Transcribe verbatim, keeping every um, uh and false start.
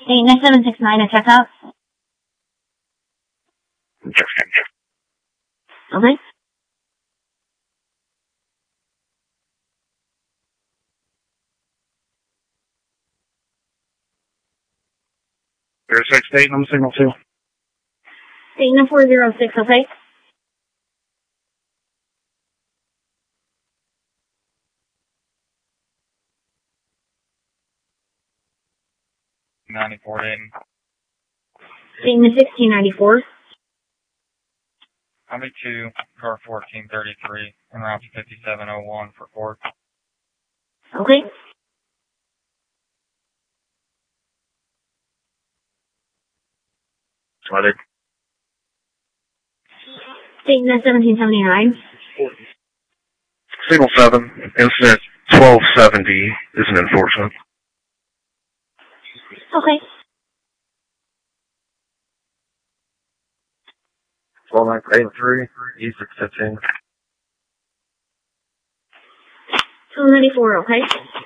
Eight nine seven six nine, I check out. Okay. zero six eight, I'm signal two. Eight nine four zero six, okay. ninety-four Dayton. Dayton sixteen ninety-four. Copy two, car fourteen thirty-three, en route to fifty-seven oh one for court. Okay. Weather. Dayton seventeen seventy-nine. Signal seven, incident twelve seventy is an enforcement. Okay. twelve nine eight three, E six fifteen. two ninety-four, okay.